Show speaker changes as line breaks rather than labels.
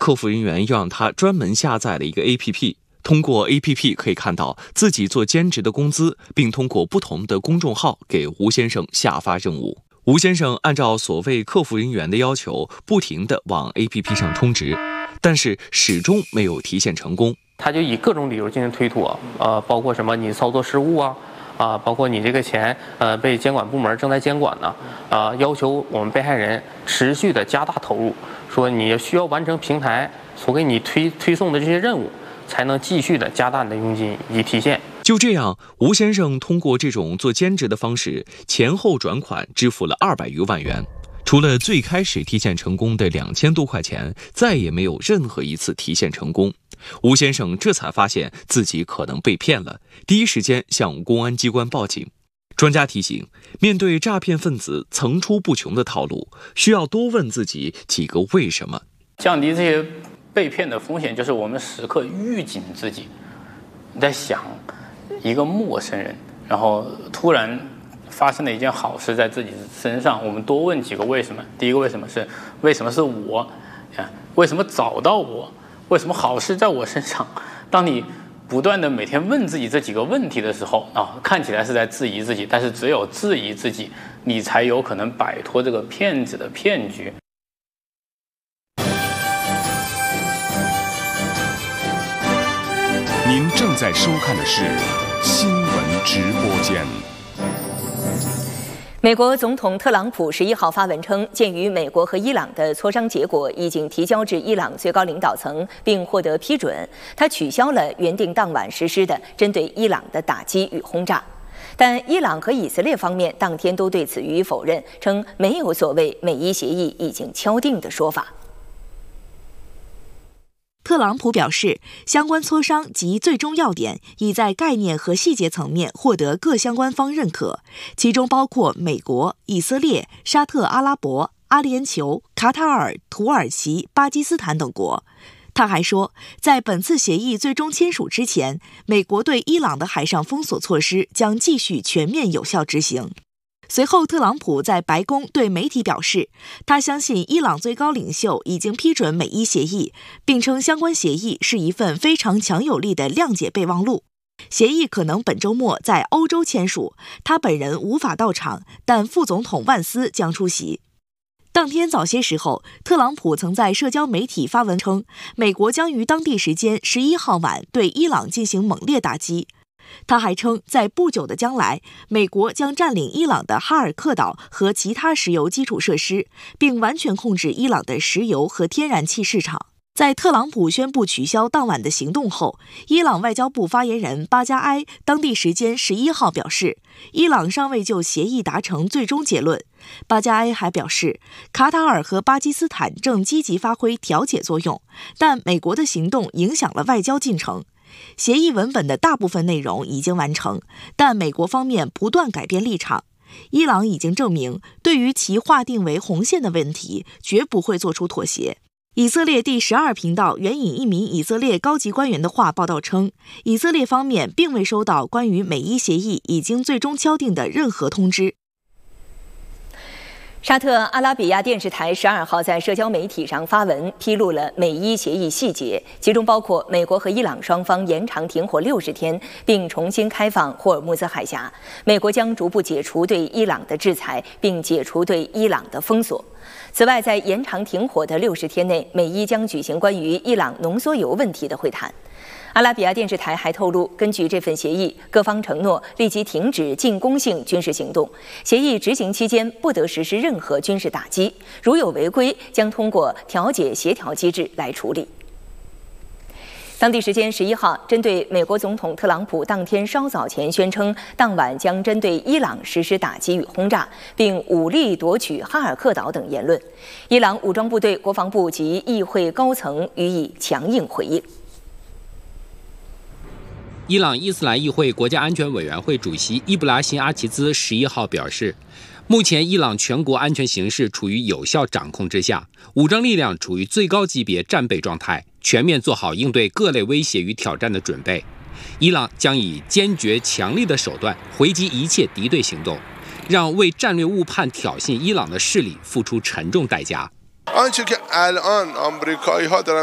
客服人员又让他专门下载了一个 APP， 通过 APP 可以看到自己做兼职的工资，并通过不同的公众号给吴先生下发任务。吴先生按照所谓客服人员的要求，不停地往 APP 上充值，但是始终没有提现成功。
他就以各种理由进行推脱，包括什么你操作失误包括你这个钱被监管部门正在监管呢，要求我们被害人持续的加大投入，说你需要完成平台所给你推送的这些任务，才能继续的加大你的佣金以及提现。
就这样，吴先生通过这种做兼职的方式，前后转款支付了200余万元。除了最开始提现成功的2000多块钱，再也没有任何一次提现成功。吴先生这才发现自己可能被骗了，第一时间向公安机关报警。专家提醒，面对诈骗分子层出不穷的套路，需要多问自己几个为什么。
降低这些被骗的风险，就是我们时刻预警自己，在想一个陌生人，然后突然发生了一件好事在自己身上，我们多问几个为什么。第一个为什么是我，为什么找到我，为什么好事在我身上。当你不断的每天问自己这几个问题的时候看起来是在质疑自己，但是只有质疑自己，你才有可能摆脱这个骗子的骗局。
您正在收看的是新闻直播间。
美国总统特朗普11号发文称，鉴于美国和伊朗的磋商结果已经提交至伊朗最高领导层并获得批准，他取消了原定当晚实施的针对伊朗的打击与轰炸。但伊朗和以色列方面当天都对此予以否认，称没有所谓美伊协议已经敲定的说法。
特朗普表示，相关磋商及最终要点已在概念和细节层面获得各相关方认可，其中包括美国、以色列、沙特阿拉伯、阿联酋、卡塔尔、土耳其、巴基斯坦等国。他还说，在本次协议最终签署之前，美国对伊朗的海上封锁措施将继续全面有效执行。随后，特朗普在白宫对媒体表示，他相信伊朗最高领袖已经批准美伊协议，并称相关协议是一份非常强有力的谅解备忘录。协议可能本周末在欧洲签署，他本人无法到场，但副总统万斯将出席。当天早些时候，特朗普曾在社交媒体发文称，美国将于当地时间11号晚对伊朗进行猛烈打击。他还称，在不久的将来，美国将占领伊朗的哈尔克岛和其他石油基础设施，并完全控制伊朗的石油和天然气市场。在特朗普宣布取消当晚的行动后，伊朗外交部发言人巴加埃当地时间11号表示，伊朗尚未就协议达成最终结论。巴加埃还表示，卡塔尔和巴基斯坦正积极发挥调解作用，但美国的行动影响了外交进程。协议文本的大部分内容已经完成，但美国方面不断改变立场。伊朗已经证明，对于其划定为红线的问题，绝不会做出妥协。以色列第12频道援引一名以色列高级官员的话报道称，以色列方面并未收到关于美伊协议已经最终敲定的任何通知。
沙特阿拉比亚电视台12号在社交媒体上发文，披露了美伊协议细节，其中包括美国和伊朗双方延长停火60天，并重新开放霍尔木兹海峡。美国将逐步解除对伊朗的制裁，并解除对伊朗的封锁。此外，在延长停火的60天内，美伊将举行关于伊朗浓缩铀问题的会谈。阿拉比亚电视台还透露，根据这份协议，各方承诺立即停止进攻性军事行动，协议执行期间不得实施任何军事打击，如有违规，将通过调解协调机制来处理。当地时间11号，针对美国总统特朗普当天稍早前宣称当晚将针对伊朗实施打击与轰炸，并武力夺取哈尔克岛等言论，伊朗武装部队、国防部及议会高层予以强硬回应。
伊朗伊斯兰议会国家安全委员会主席伊布拉辛·阿齐兹11号表示，目前伊朗全国安全形势处于有效掌控之下，武装力量处于最高级别战备状态，全面做好应对各类威胁与挑战的准备。伊朗将以坚决强力的手段回击一切敌对行动，让为战略误判挑衅伊朗的势力付出沉重代价。